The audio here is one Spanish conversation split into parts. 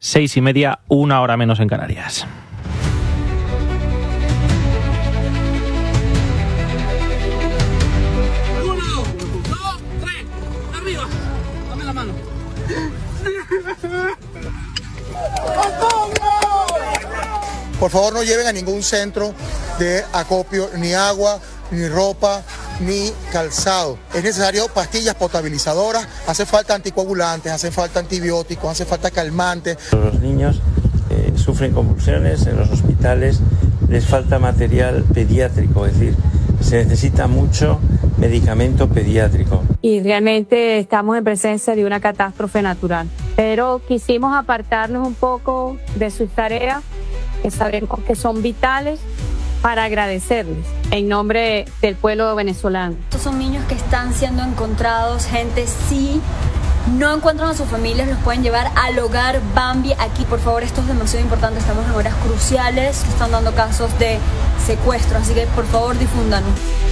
6:30, 1 hora menos en Canarias. Por favor, no lleven a ningún centro de acopio ni agua, ni ropa, ni calzado. Es necesario pastillas potabilizadoras, hace falta anticoagulantes, hace falta antibióticos, hace falta calmantes. Los niños sufren convulsiones en los hospitales, les falta material pediátrico, es decir, se necesita mucho medicamento pediátrico. Y realmente estamos en presencia de una catástrofe natural, pero quisimos apartarnos un poco de sus tareas, que sabemos que son vitales, para agradecerles en nombre del pueblo venezolano. Estos son niños que están siendo encontrados, gente, si no encuentran a sus familias, los pueden llevar al hogar Bambi. Aquí, por favor, esto es demasiado importante, estamos en horas cruciales, están dando casos de secuestro, así que por favor difúndanos.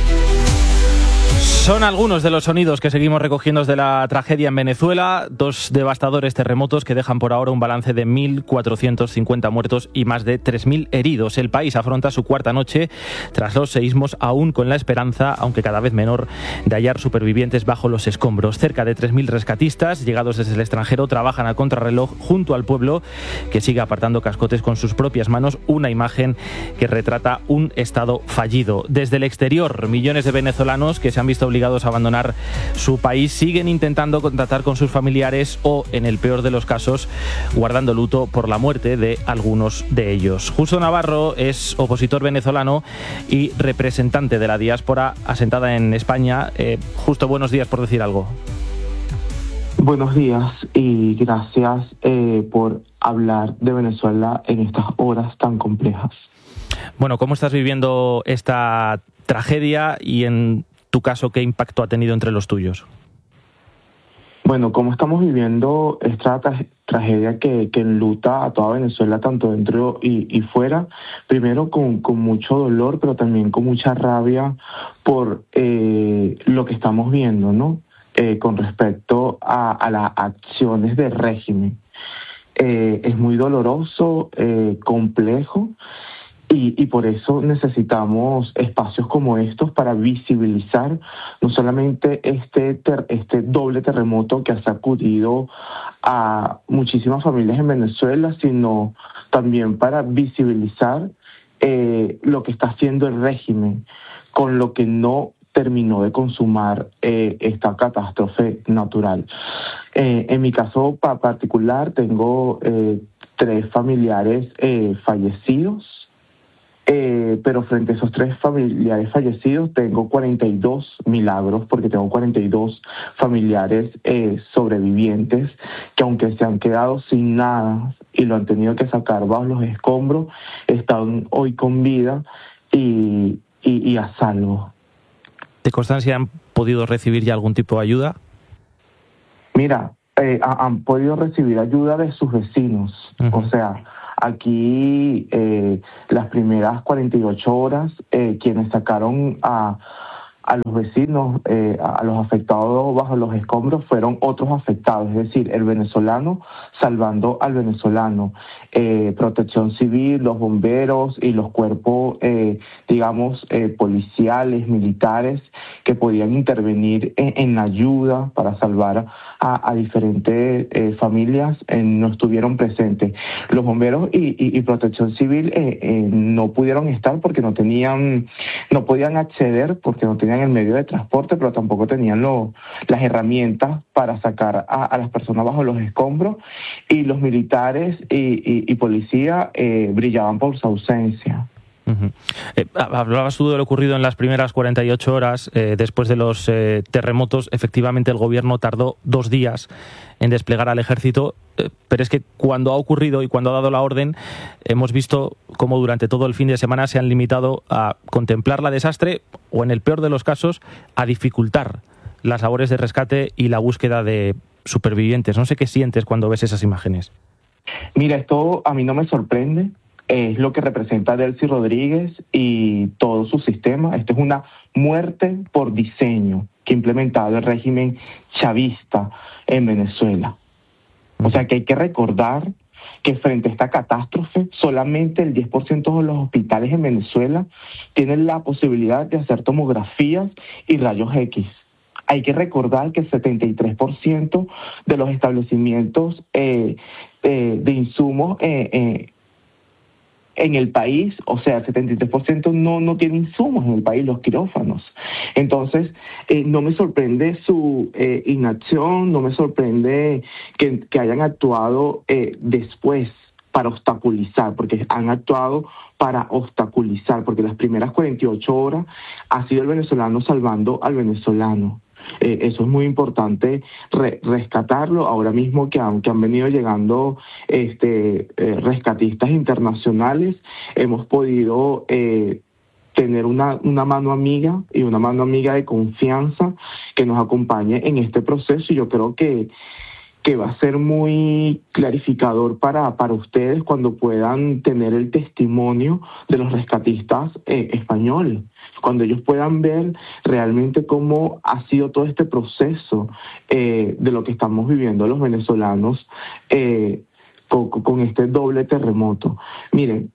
Son algunos de los sonidos que seguimos recogiendo desde la tragedia en Venezuela, 2 devastadores terremotos que dejan por ahora un balance de 1.450 muertos y más de 3.000 heridos. El país afronta su cuarta noche tras los seísmos, aún con la esperanza, aunque cada vez menor, de hallar supervivientes bajo los escombros. Cerca de 3.000 rescatistas, llegados desde el extranjero, trabajan a contrarreloj junto al pueblo, que sigue apartando cascotes con sus propias manos, una imagen que retrata un estado fallido. Desde el exterior, millones de venezolanos que se han visto obligados a abandonar su país siguen intentando contactar con sus familiares o, en el peor de los casos, guardando luto por la muerte de algunos de ellos. Justo Navarro es opositor venezolano y representante de la diáspora asentada en España. Justo, buenos días, por decir algo. Buenos días y gracias por hablar de Venezuela en estas horas tan complejas. Bueno, ¿cómo estás viviendo esta tragedia y, en tu caso, qué impacto ha tenido entre los tuyos? Bueno, como estamos viviendo esta tragedia que enluta a toda Venezuela, tanto dentro y fuera, primero con mucho dolor, pero también con mucha rabia por lo que estamos viendo, ¿no? Con respecto a las acciones del régimen. Es muy doloroso, complejo, y por eso necesitamos espacios como estos para visibilizar no solamente este doble terremoto que ha sacudido a muchísimas familias en Venezuela, sino también para visibilizar lo que está haciendo el régimen con lo que no terminó de consumar esta catástrofe natural. En mi caso particular tengo 3 familiares fallecidos. Pero frente a esos 3 familiares fallecidos tengo 42 milagros, porque tengo 42 familiares sobrevivientes que, aunque se han quedado sin nada y lo han tenido que sacar bajo los escombros, están hoy con vida y a salvo. ¿De Constancia han podido recibir ya algún tipo de ayuda? Mira, han podido recibir ayuda de sus vecinos. Uh-huh. O sea, aquí las primeras 48 horas, quienes sacaron a los vecinos, a los afectados bajo los escombros, fueron otros afectados, es decir, el venezolano salvando al venezolano. Protección Civil, los bomberos y los cuerpos, policiales, militares, que podían intervenir en la ayuda para salvar a diferentes familias, no estuvieron presentes. Los bomberos y Protección Civil no pudieron estar porque no podían acceder, porque no tenían el medio de transporte, pero tampoco tenían las herramientas para sacar a las personas bajo los escombros, y los militares y policía brillaban por su ausencia. Uh-huh. Hablabas tú de lo ocurrido en las primeras 48 horas después de los terremotos. Efectivamente, el gobierno tardó 2 días en desplegar al ejército, pero es que cuando ha ocurrido y cuando ha dado la orden, hemos visto cómo durante todo el fin de semana se han limitado a contemplar la desastre o, en el peor de los casos, a dificultar las labores de rescate y la búsqueda de supervivientes. No sé qué sientes cuando ves esas imágenes. Mira, esto a mí no me sorprende. Es lo que representa Delcy Rodríguez y todo su sistema. Esta es una muerte por diseño que ha implementado el régimen chavista en Venezuela. O sea que hay que recordar que frente a esta catástrofe solamente el 10% de los hospitales en Venezuela tienen la posibilidad de hacer tomografías y rayos X. Hay que recordar que el 73% de los establecimientos de insumos en el país, o sea, el 73% no tiene insumos en el país, los quirófanos. Entonces, no me sorprende su inacción, no me sorprende que hayan actuado después para obstaculizar, porque han actuado para obstaculizar, porque las primeras 48 horas ha sido el venezolano salvando al venezolano. Eso es muy importante rescatarlo. Ahora mismo que han venido llegando rescatistas internacionales, hemos podido tener una mano amiga y una mano amiga de confianza que nos acompañe en este proceso, y yo creo que va a ser muy clarificador para ustedes cuando puedan tener el testimonio de los rescatistas españoles, cuando ellos puedan ver realmente cómo ha sido todo este proceso de lo que estamos viviendo los venezolanos con este doble terremoto. Miren,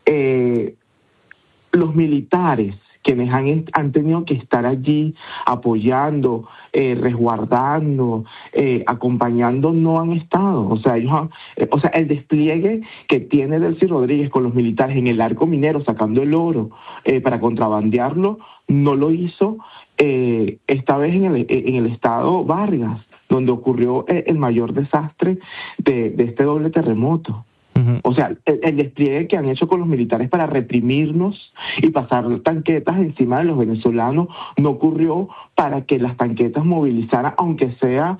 los militares, quienes han tenido que estar allí apoyando, resguardando, acompañando, no han estado. O sea, el despliegue que tiene Delcy Rodríguez con los militares en el arco minero sacando el oro para contrabandearlo, no lo hizo esta vez en el estado Vargas, donde ocurrió el mayor desastre de este doble terremoto. O sea, el despliegue que han hecho con los militares para reprimirnos y pasar tanquetas encima de los venezolanos no ocurrió para que las tanquetas movilizaran, aunque sea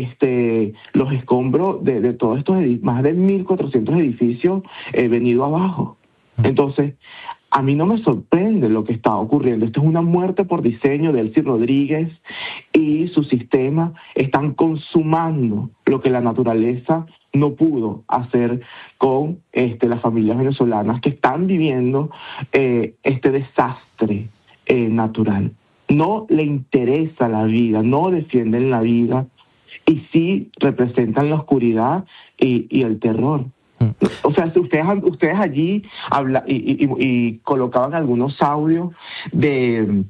los escombros de todos estos más de 1.400 edificios venido abajo. Entonces, a mí no me sorprende lo que está ocurriendo. Esto es una muerte por diseño de Delcy Rodríguez y su sistema están consumando lo que la naturaleza no pudo hacer con las familias venezolanas que están viviendo este desastre natural. No le interesa la vida, no defienden la vida y sí representan la oscuridad y el terror. O sea, si ustedes allí y colocaban algunos audios de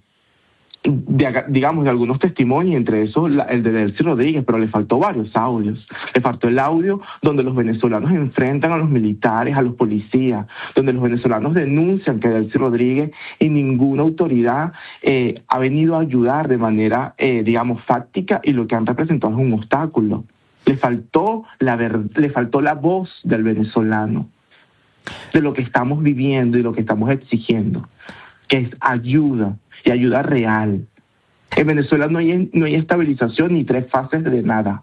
algunos testimonios, entre esos el de Delcy Rodríguez, pero le faltó varios audios. Le faltó el audio donde los venezolanos enfrentan a los militares, a los policías, donde los venezolanos denuncian que Delcy Rodríguez y ninguna autoridad ha venido a ayudar de manera, fáctica, y lo que han representado es un obstáculo. Le faltó la voz del venezolano, de lo que estamos viviendo y lo que estamos exigiendo, que es ayuda, y ayuda real. En Venezuela no hay estabilización ni 3 fases de nada.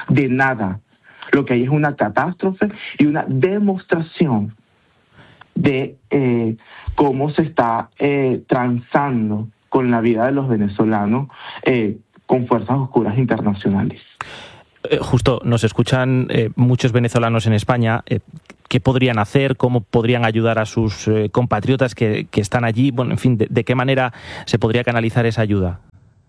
Lo que hay es una catástrofe y una demostración de cómo se está transando con la vida de los venezolanos con fuerzas oscuras internacionales. Justo, nos escuchan muchos venezolanos en España. ¿Qué podrían hacer? ¿Cómo podrían ayudar a sus compatriotas que están allí? Bueno, en fin, ¿de qué manera se podría canalizar esa ayuda?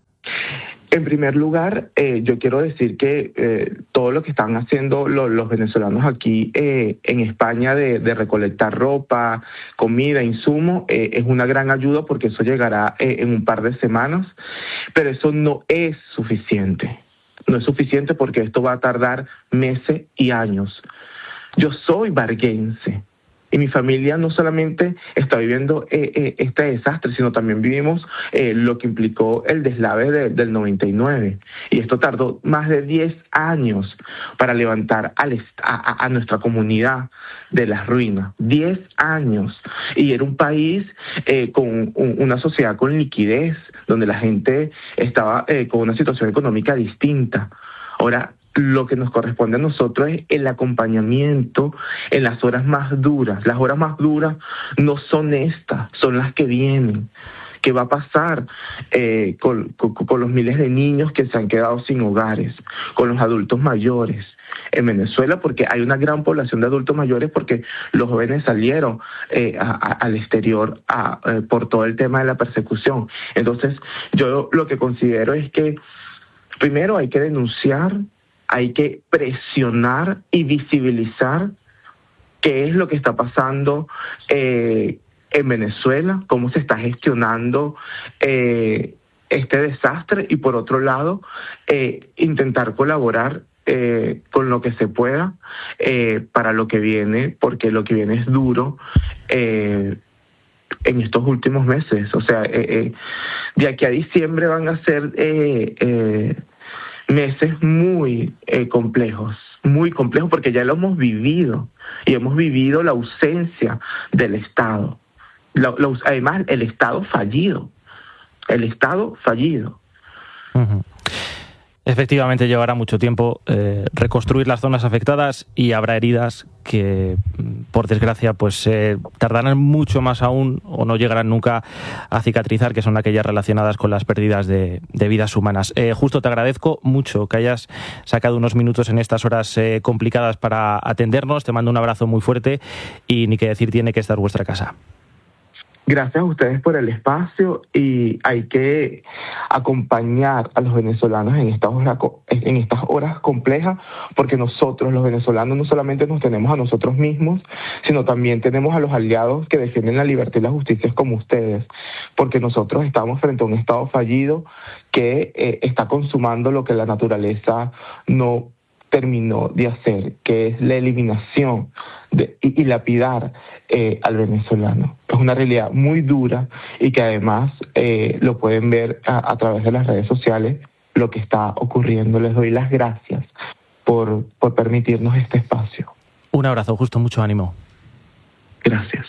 En primer lugar, yo quiero decir que todo lo que están haciendo los venezolanos aquí en España de recolectar ropa, comida, insumos, es una gran ayuda, porque eso llegará en un par de semanas, pero eso no es suficiente. No es suficiente porque esto va a tardar meses y años. Yo soy varguense y mi familia no solamente está viviendo este desastre, sino también vivimos lo que implicó el deslave del 99. Y esto tardó más de 10 años para levantar a nuestra comunidad de las ruinas. 10 años. Y era un país con una sociedad con liquidez, donde la gente estaba con una situación económica distinta. Ahora, lo que nos corresponde a nosotros es el acompañamiento en las horas más duras. Las horas más duras no son estas, son las que vienen. ¿Qué va a pasar con los miles de niños que se han quedado sin hogares, con los adultos mayores en Venezuela? Porque hay una gran población de adultos mayores, porque los jóvenes salieron al exterior por todo el tema de la persecución. Entonces, yo lo que considero es que primero hay que denunciar, hay que presionar y visibilizar qué es lo que está pasando en Venezuela, cómo se está gestionando este desastre, y por otro lado, intentar colaborar con lo que se pueda para lo que viene, porque lo que viene es duro en estos últimos meses. O sea, de aquí a diciembre van a ser meses muy complejos, porque ya lo hemos vivido, y hemos vivido la ausencia del Estado. Además, el Estado fallido. Uh-huh. Efectivamente, llevará mucho tiempo reconstruir las zonas afectadas, y habrá heridas que, por desgracia, pues tardarán mucho más aún, o no llegarán nunca a cicatrizar, que son aquellas relacionadas con las pérdidas de vidas humanas. Justo, te agradezco mucho que hayas sacado unos minutos en estas horas complicadas para atendernos. Te mando un abrazo muy fuerte, y ni que decir tiene que estar vuestra casa. Gracias a ustedes por el espacio, y hay que acompañar a los venezolanos en estas horas complejas, porque nosotros, los venezolanos, no solamente nos tenemos a nosotros mismos, sino también tenemos a los aliados que defienden la libertad y la justicia como ustedes, porque nosotros estamos frente a un Estado fallido que está consumando lo que la naturaleza no terminó de hacer, que es la eliminación y lapidar al venezolano. Es una realidad muy dura, y que además lo pueden ver a través de las redes sociales, lo que está ocurriendo. Les doy las gracias por permitirnos este espacio. Un abrazo, Justo, mucho ánimo. Gracias.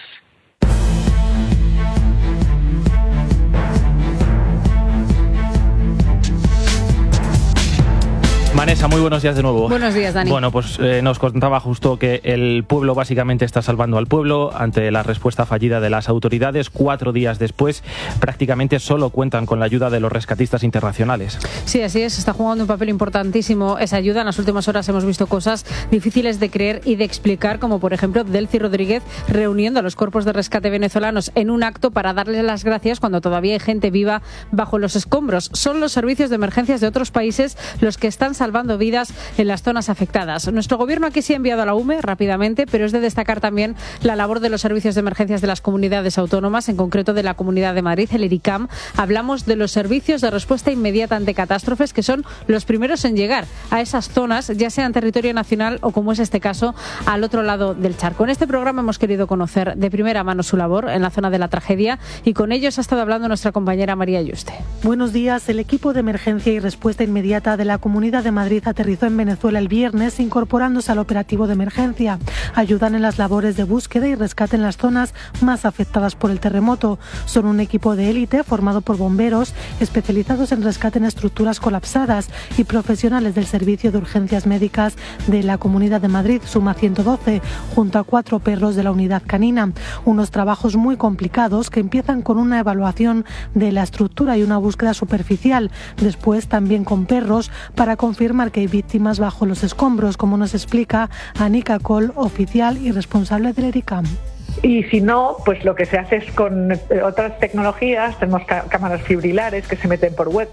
Vanessa, muy buenos días de nuevo. Buenos días, Dani. Bueno, pues nos contaba Justo que el pueblo básicamente está salvando al pueblo ante la respuesta fallida de las autoridades. 4 días después, prácticamente solo cuentan con la ayuda de los rescatistas internacionales. Sí, así es. Está jugando un papel importantísimo esa ayuda. En las últimas horas hemos visto cosas difíciles de creer y de explicar, como por ejemplo Delcy Rodríguez reuniendo a los cuerpos de rescate venezolanos en un acto para darles las gracias cuando todavía hay gente viva bajo los escombros. Son los servicios de emergencias de otros países los que están salvando vidas en las zonas afectadas. Nuestro gobierno aquí sí ha enviado a la UME rápidamente, pero es de destacar también la labor de los servicios de emergencias de las comunidades autónomas, en concreto de la Comunidad de Madrid, el ERICAM. Hablamos de los servicios de respuesta inmediata ante catástrofes, que son los primeros en llegar a esas zonas, ya sea en territorio nacional o, como es este caso, al otro lado del charco. En este programa hemos querido conocer de primera mano su labor en la zona de la tragedia, y con ellos ha estado hablando nuestra compañera María Yuste. Buenos días. El equipo de emergencia y respuesta inmediata de la Comunidad de Madrid aterrizó en Venezuela el viernes, incorporándose al operativo de emergencia. Ayudan en las labores de búsqueda y rescate en las zonas más afectadas por el terremoto. Son un equipo de élite formado por bomberos especializados en rescate en estructuras colapsadas y profesionales del Servicio de Urgencias Médicas de la Comunidad de Madrid, Suma 112, junto a 4 perros de la unidad canina. Unos trabajos muy complicados que empiezan con una evaluación de la estructura y una búsqueda superficial. Después también con perros para confirmar que hay víctimas bajo los escombros, como nos explica Anika Cole, oficial y responsable del ERICAM. Y si no, pues lo que se hace es con otras tecnologías, tenemos cámaras fibrilares que se meten por web.